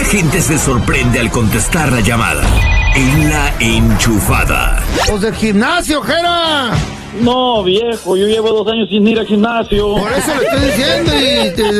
gente se sorprende al contestar la llamada. En La Enchufada. Pues del gimnasio, Jera. No, viejo, yo llevo 2 años sin ir al gimnasio. Por eso le estoy diciendo y